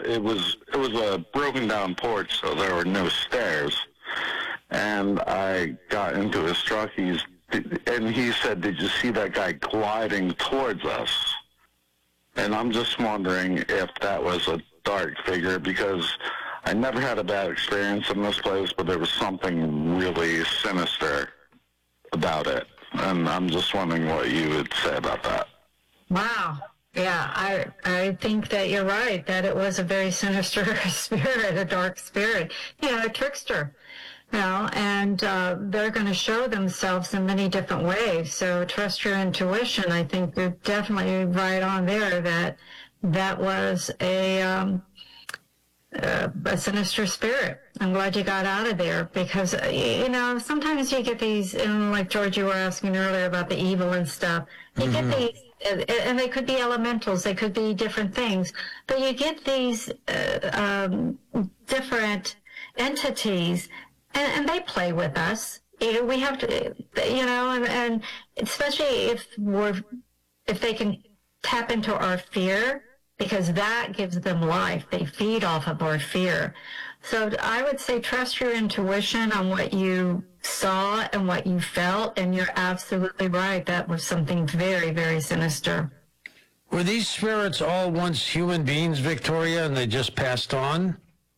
it was a broken down porch, so there were no stairs. And I got into his truck. And he said, "Did you see that guy gliding towards us?" And I'm just wondering if that was a dark figure, because I never had a bad experience in this place, but there was something really sinister about it. And I'm just wondering what you would say about that. Wow. Yeah, I think that you're right, that it was a very sinister spirit, a dark spirit, a trickster. And they're going to show themselves in many different ways. So trust your intuition. I think you're definitely right on there that was a sinister spirit. I'm glad you got out of there, because, sometimes you get these, like George, you were asking earlier about the evil and stuff. You get these, and they could be elementals, they could be different things, but you get these different entities, and they play with us. We have to, and especially if they can tap into our fear, because that gives them life. They feed off of our fear. So I would say trust your intuition on what you saw and what you felt, and you're absolutely right. That was something very, very sinister. Were these spirits all once human beings, Victoria, and they just passed on?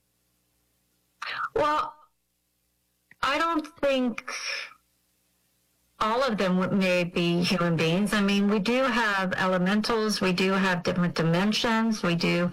Well, I don't think all of them may be human beings. I mean, we do have elementals, we do have different dimensions, we do,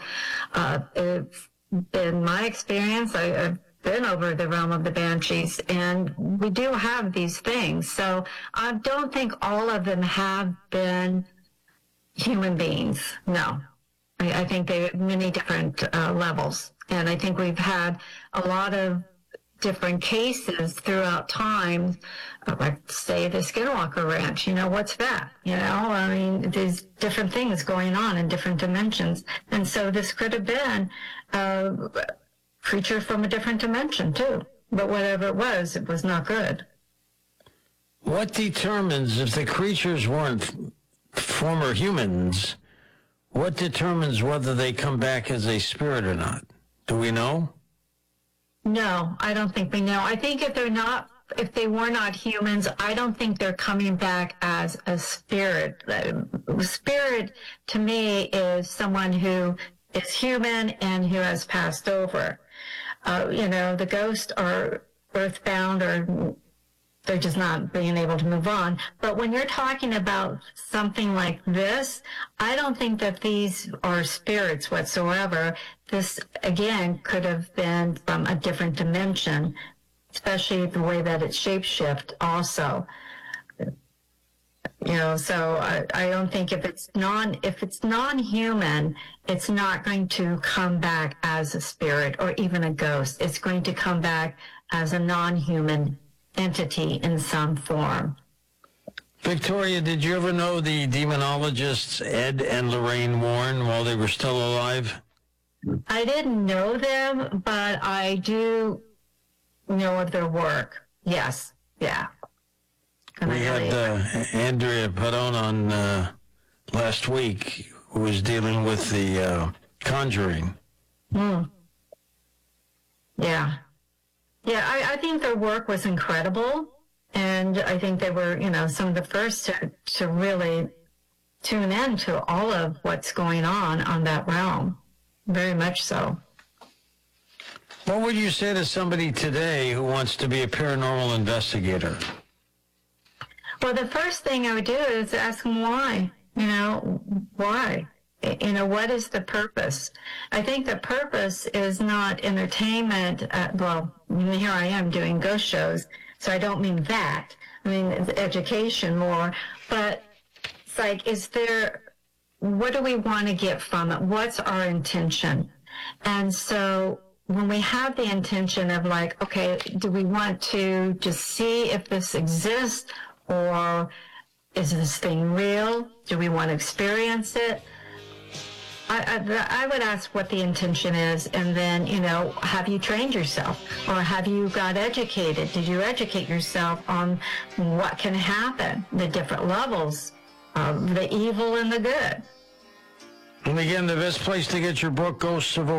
in my experience, I've been over the realm of the Banshees, and we do have these things. So I don't think all of them have been human beings. No. I think they have many different levels. And I think we've had a lot of different cases throughout time, like say the Skinwalker Ranch, what's that? I mean, there's different things going on in different dimensions. And so this could have been a creature from a different dimension too. But whatever it was not good. What determines, if the creatures weren't former humans, what determines whether they come back as a spirit or not? Do we know? No, I don't think we know. I think if they were not humans, I don't think they're coming back as a spirit. Spirit, to me, is someone who is human and who has passed over. The ghosts are earthbound, or they're just not being able to move on. But when you're talking about something like this, I don't think that these are spirits whatsoever. This, again, could have been from a different dimension, especially the way that it shapeshift also. So I don't think if it's non-human, it's not going to come back as a spirit or even a ghost. It's going to come back as a non-human entity in some form. Victoria, did you ever know the demonologists Ed and Lorraine Warren while they were still alive? I didn't know them, but I do know of their work. Yes. Yeah. And we had Andrea Perron on last week, who was dealing with the Conjuring. Yeah. Yeah, I think their work was incredible, and I think they were, some of the first to really tune in to all of what's going on that realm. Very much so. What would you say to somebody today who wants to be a paranormal investigator? Well, the first thing I would do is ask them why. Why? What is the purpose? I think the purpose is not entertainment. Here I am doing ghost shows, so I don't mean that. I mean, it's education more. But it's like, what do we want to get from it? What's our intention? And so when we have the intention of like, okay, do we want to just see if this exists, or is this thing real? Do we want to experience it? I would ask what the intention is, and then, have you trained yourself, or have you got educated? Did you educate yourself on what can happen, the different levels of the evil and the good? And again, the best place to get your book, Ghosts of